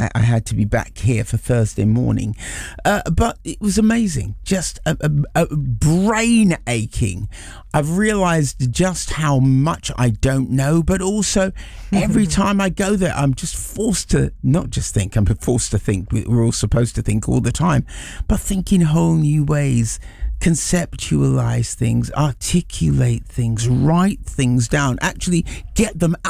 I had to be back here for Thursday morning. But it was amazing. Just a brain aching. I've realised just how much I don't know, but also every time I go there, I'm just forced to not just think, I'm forced to think. We're all supposed to think all the time, but think in whole new ways, conceptualize things, articulate things, write things down, actually get them